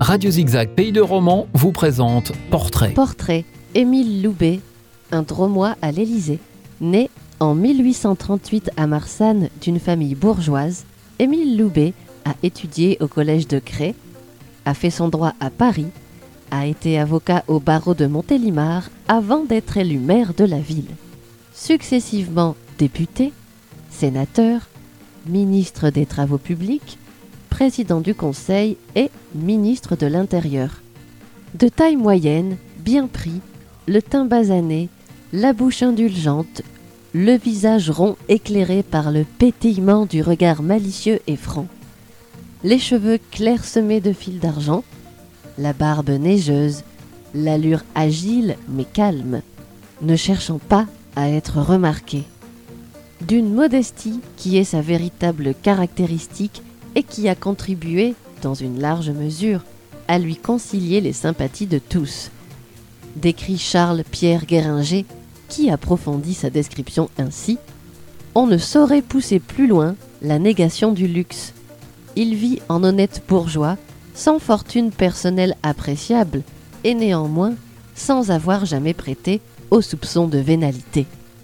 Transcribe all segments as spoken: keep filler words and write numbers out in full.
Radio Zigzag Pays de Romans vous présente Portrait. Portrait, Émile Loubet, un Dromois à l'Élysée. Né en mille huit cent trente-huit à Marsanne d'une famille bourgeoise, Émile Loubet a étudié au collège de Cré, a fait son droit à Paris, a été avocat au barreau de Montélimar avant d'être élu maire de la ville. Successivement député, sénateur, ministre des Travaux publics, président du Conseil et ministre de l'Intérieur. De taille moyenne, bien pris, le teint basané, la bouche indulgente, le visage rond éclairé par le pétillement du regard malicieux et franc, les cheveux clairsemés de fils d'argent, la barbe neigeuse, l'allure agile mais calme, ne cherchant pas à être remarqué. D'une modestie qui est sa véritable caractéristique et qui a contribué, dans une large mesure, à lui concilier les sympathies de tous. Décrit Charles-Pierre Guéringer, qui approfondit sa description ainsi: « On ne saurait pousser plus loin la négation du luxe. Il vit en honnête bourgeois, sans fortune personnelle appréciable, et néanmoins sans avoir jamais prêté aux soupçons de vénalité. »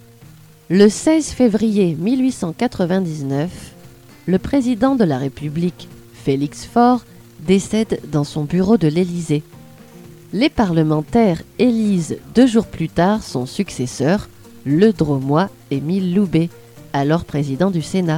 Le seize février mille huit cent quatre-vingt-dix-neuf, le président de la République, Félix Faure, décède dans son bureau de l'Élysée. Les parlementaires élisent deux jours plus tard son successeur, le Dromois Émile Loubet, alors président du Sénat.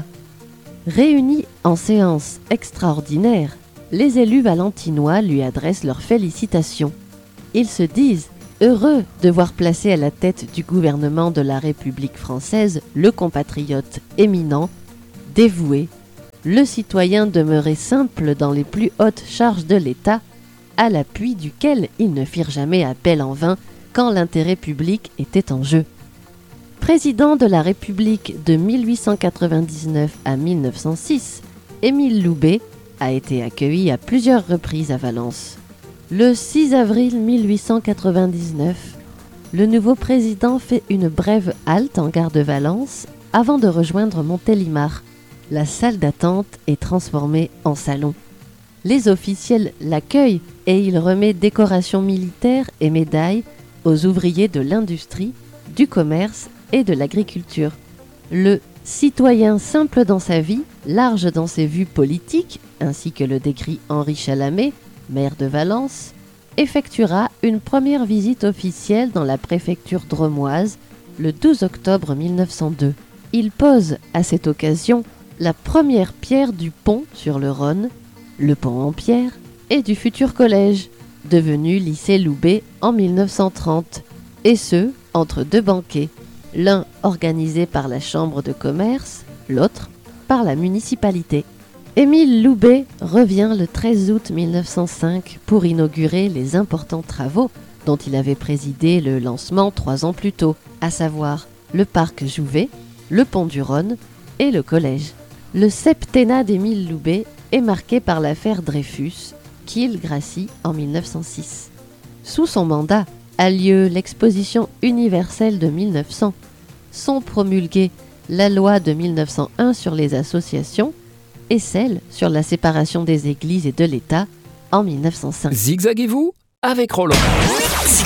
Réunis en séance extraordinaire, les élus valentinois lui adressent leurs félicitations. Ils se disent heureux de voir placer à la tête du gouvernement de la République française le compatriote éminent, dévoué, le citoyen demeuré simple dans les plus hautes charges de l'État, à l'appui duquel ils ne firent jamais appel en vain quand l'intérêt public était en jeu. Président de la République de mille huit cent quatre-vingt-dix-neuf à mille neuf cent six, Émile Loubet a été accueilli à plusieurs reprises à Valence. Le six avril mille huit cent quatre-vingt-dix-neuf, le nouveau président fait une brève halte en gare de Valence avant de rejoindre Montélimar. La salle d'attente est transformée en salon. Les officiels l'accueillent et il remet décorations militaires et médailles aux ouvriers de l'industrie, du commerce et de l'agriculture. Le citoyen simple dans sa vie, large dans ses vues politiques, ainsi que le décrit Henri Chalamet, maire de Valence, effectuera une première visite officielle dans la préfecture dromoise le douze octobre mille neuf cent deux. Il pose à cette occasion la première pierre du pont sur le Rhône, le pont en pierre, et du futur collège, devenu lycée Loubet en mille neuf cent trente, et ce, entre deux banquets, l'un organisé par la Chambre de commerce, l'autre par la municipalité. Émile Loubet revient le treize août mille neuf cent cinq pour inaugurer les importants travaux dont il avait présidé le lancement trois ans plus tôt, à savoir le parc Jouvet, le pont du Rhône et le collège. Le septennat d'Émile Loubet est marqué par l'affaire Dreyfus, qu'il gracie en mille neuf cent six. Sous son mandat a lieu l'exposition universelle de mille neuf cents. Sont promulguées la loi de mille neuf cent un sur les associations et celle sur la séparation des églises et de l'État en mille neuf cent cinq. Zigzaguez-vous avec Roland.